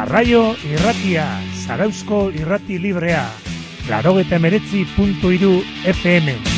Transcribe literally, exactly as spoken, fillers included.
Garraio irratia, Zarauzko irrati librea, laurogeita hemeretzi puntu hiru F M.